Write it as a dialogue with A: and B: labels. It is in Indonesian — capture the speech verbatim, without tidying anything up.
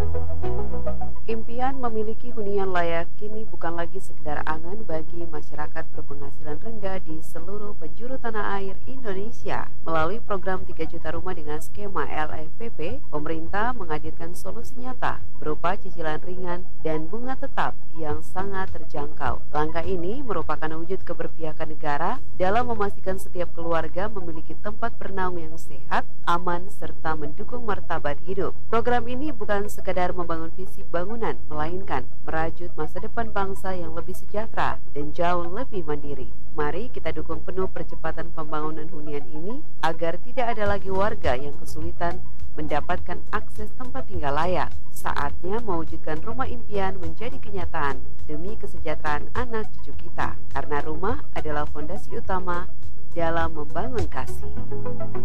A: Impian memiliki hunian layak kini bukan lagi sekedar angan bagi masyarakat berpenghasilan rendah di seluruh penjuru tanah air Indonesia. Melalui program tiga juta rumah dengan skema L F P P, pemerintah menghadirkan solusi nyata berupa cicilan ringan dan bunga tetap yang sangat terjangkau. Langkah ini merupakan wujud keberpihakan negara dalam memastikan setiap keluarga memiliki tempat bernaung yang sehat, aman, serta mendukung martabat hidup. Program ini bukan sekadar membangun fisik bangunan, melainkan merajut masa depan bangsa yang lebih sejahtera dan jauh lebih mandiri. Mari kita dukung penuh percepatan pembangunan hunian ini agar tidak ada lagi warga yang kesulitan mendapatkan akses tempat tinggal layak. Saatnya mewujudkan rumah impian menjadi kenyataan demi kesejahteraan anak cucu kita. Karena rumah adalah fondasi utama dalam membangun kasih.